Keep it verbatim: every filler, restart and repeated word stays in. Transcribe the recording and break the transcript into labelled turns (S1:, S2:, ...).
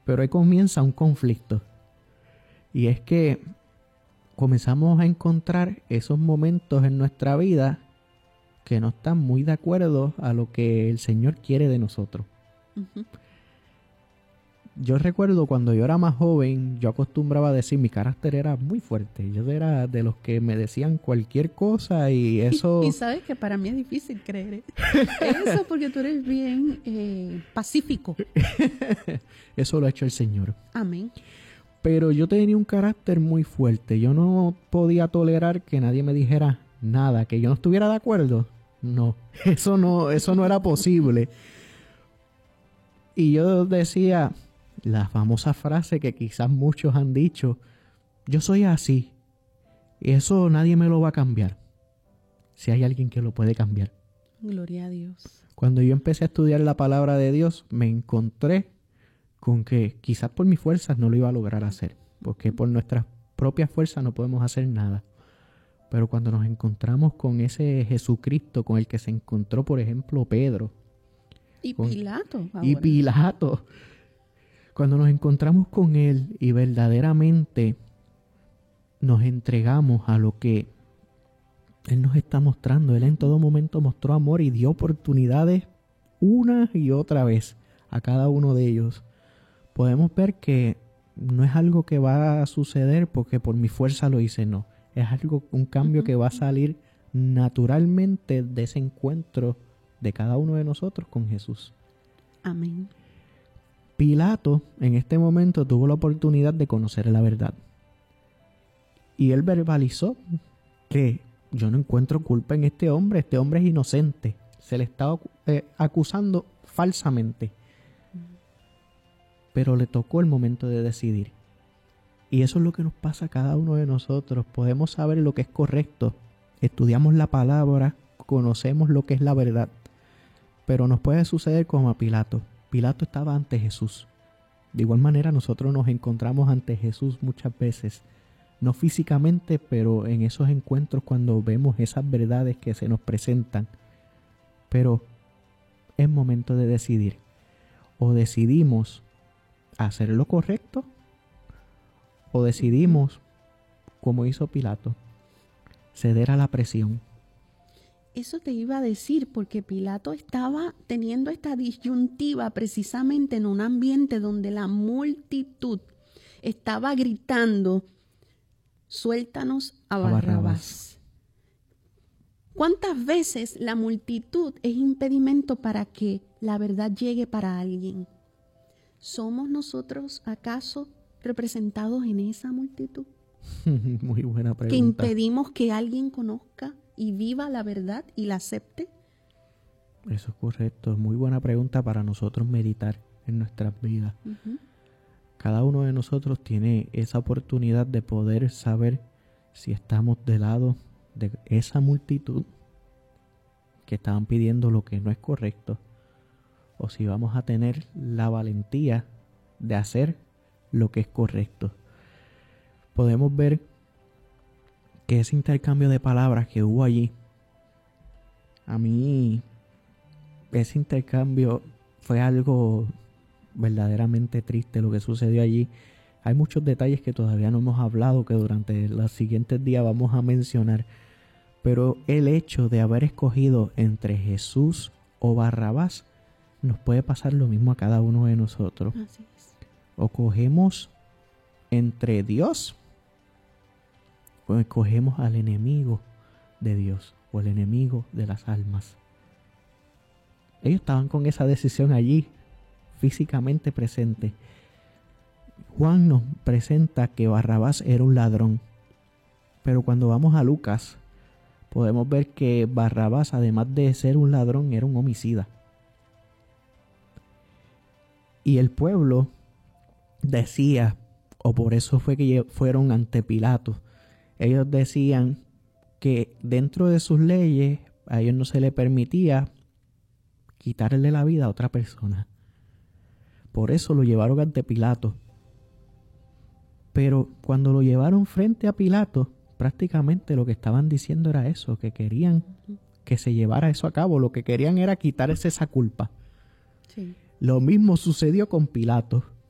S1: Pero ahí comienza un conflicto. Y es que comenzamos a encontrar esos momentos en nuestra vida que no están muy de acuerdo a lo que el Señor quiere de nosotros. Uh-huh. Yo recuerdo cuando yo era más joven, yo acostumbraba a decir, mi carácter era muy fuerte. Yo era de los que me decían cualquier cosa y eso...
S2: Y, y sabes que para mí es difícil creer eso porque tú eres bien eh, pacífico.
S1: Eso lo ha hecho el Señor.
S2: Amén.
S1: Pero yo tenía un carácter muy fuerte. Yo no podía tolerar que nadie me dijera nada, que yo no estuviera de acuerdo. No, eso no, eso no era posible. Y yo decía... la famosa frase que quizás muchos han dicho, yo soy así, y eso nadie me lo va a cambiar, si hay alguien que lo puede cambiar.
S2: Gloria a Dios.
S1: Cuando yo empecé a estudiar la palabra de Dios, me encontré con que quizás por mis fuerzas no lo iba a lograr hacer, porque por nuestras propias fuerzas no podemos hacer nada. Pero cuando nos encontramos con ese Jesucristo con el que se encontró, por ejemplo, Pedro.
S2: Y con, Pilato. Ahora.
S1: Y Pilato. Cuando nos encontramos con Él y verdaderamente nos entregamos a lo que Él nos está mostrando. Él en todo momento mostró amor y dio oportunidades una y otra vez a cada uno de ellos. Podemos ver que no es algo que va a suceder porque por mi fuerza lo hice, no. Es algo, un cambio uh-huh. que va a salir naturalmente de ese encuentro de cada uno de nosotros con Jesús.
S2: Amén.
S1: Pilato en este momento tuvo la oportunidad de conocer la verdad. Y él verbalizó que yo no encuentro culpa en este hombre, este hombre es inocente. Se le está eh, acusando falsamente. Pero le tocó el momento de decidir. Y eso es lo que nos pasa a cada uno de nosotros. Podemos saber lo que es correcto. Estudiamos la palabra, conocemos lo que es la verdad. Pero nos puede suceder como a Pilato. Pilato estaba ante Jesús. De igual manera nosotros nos encontramos ante Jesús muchas veces. No físicamente, pero en esos encuentros cuando vemos esas verdades que se nos presentan. Pero es momento de decidir. O decidimos hacer lo correcto, o decidimos, como hizo Pilato, ceder a la presión.
S2: Eso te iba a decir, porque Pilato estaba teniendo esta disyuntiva precisamente en un ambiente donde la multitud estaba gritando, suéltanos a Barrabás. a Barrabás. ¿Cuántas veces la multitud es impedimento para que la verdad llegue para alguien? ¿Somos nosotros acaso representados en esa multitud?
S1: Muy buena pregunta.
S2: ¿Que impedimos que alguien conozca y viva la verdad y la acepte?
S1: Eso es correcto. Muy buena pregunta para nosotros meditar en nuestras vidas. Uh-huh. Cada uno de nosotros tiene esa oportunidad de poder saber si estamos del lado de esa multitud que estaban pidiendo lo que no es correcto, o si vamos a tener la valentía de hacer lo que es correcto. Podemos ver que ese intercambio de palabras que hubo allí, a mí ese intercambio fue algo verdaderamente triste lo que sucedió allí. Hay muchos detalles que todavía no hemos hablado, que durante los siguientes días vamos a mencionar, pero el hecho de haber escogido entre Jesús o Barrabás nos puede pasar lo mismo a cada uno de nosotros.
S2: Así es.
S1: O cogemos entre Dios o escogemos al enemigo de Dios o el enemigo de las almas. Ellos estaban con esa decisión allí, físicamente presente. Juan nos presenta que Barrabás era un ladrón, pero cuando vamos a Lucas podemos ver que Barrabás, además de ser un ladrón, era un homicida. Y el pueblo decía, o por eso fue que fueron ante Pilato, ellos decían que dentro de sus leyes a ellos no se les permitía quitarle la vida a otra persona. Por eso lo llevaron ante Pilato. Pero cuando lo llevaron frente a Pilato, prácticamente lo que estaban diciendo era eso, que querían que se llevara eso a cabo. Lo que querían era quitarse esa culpa.
S2: Sí.
S1: Lo mismo sucedió con Pilato.